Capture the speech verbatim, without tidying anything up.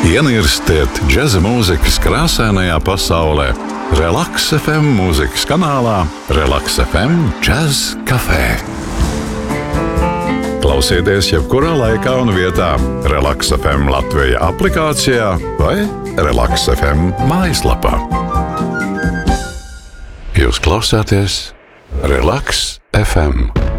Ienirstiet džeza mūzikas krāsainajā pasaulē. Relaks F M mūzikas kanālā Relaks F M Jazz Café. Klausieties jebkurā laikā un vietā Relaks F M Latvija aplikācijā vai Relaks F M mājaslapā. Jūs klausāties Relaks F M.